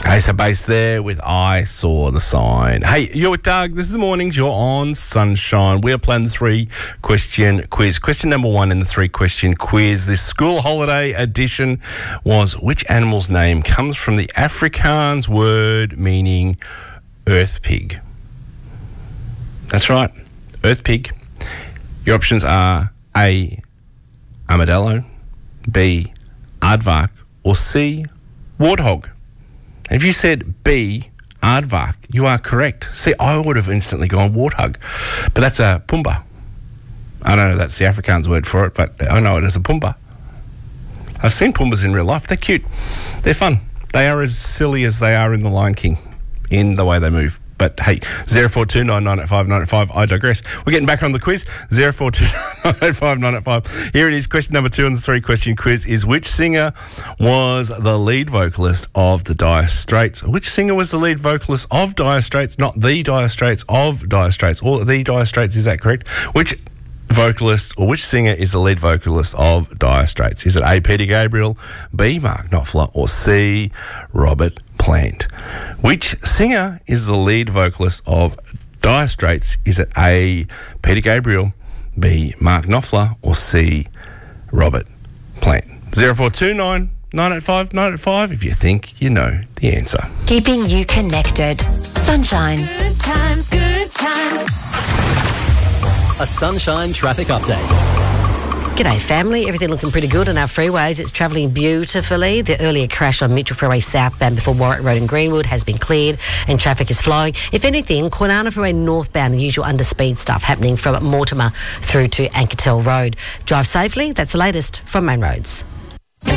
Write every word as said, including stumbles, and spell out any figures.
Ace of Base there with I Saw the Sign. Hey, you're with Doug. This is the mornings. You're on Sunshine. We are playing the three-question quiz. Question number one in the three-question quiz. This school holiday edition was, which animal's name comes from the Afrikaans word meaning earth pig? That's right, earth pig. Your options are A, armadillo, B, aardvark, or C, warthog. If you said B, aardvark, you are correct. See, I would have instantly gone warthog, but that's a pumba. I don't know, that's the Afrikaans word for it, but I know it as a pumba. I've seen pumbas in real life. They're cute. They're fun. They are as silly as they are in The Lion King in the way they move. But hey, zero four two nine nine eight five nine eight five, I digress. We're getting back on the quiz. zero four two nine eight five nine eight five. Here it is. Question number two on the three-question quiz is, which singer was the lead vocalist of the Dire Straits? Which singer was the lead vocalist of Dire Straits? Not the Dire Straits, of Dire Straits. Or the Dire Straits, is that correct? Which vocalist or which singer is the lead vocalist of Dire Straits? Is it A, Peter Gabriel, B, Mark Knopfler, or C, Robert Plant? Which singer is the lead vocalist of Dire Straits? Is it A, Peter Gabriel, B, Mark Knopfler, or C, Robert Plant? zero four two nine nine eight five nine eight five if you think you know the answer. Keeping you connected. Sunshine. Good times, good times. A Sunshine traffic update. G'day family, everything looking pretty good on our freeways. It's travelling beautifully. The earlier crash on Mitchell Freeway southbound before Warwick Road and Greenwood has been cleared and traffic is flowing. If anything, Kwinana Freeway northbound, the usual underspeed stuff happening from Mortimer through to Anketel Road. Drive safely, that's the latest from Main Roads.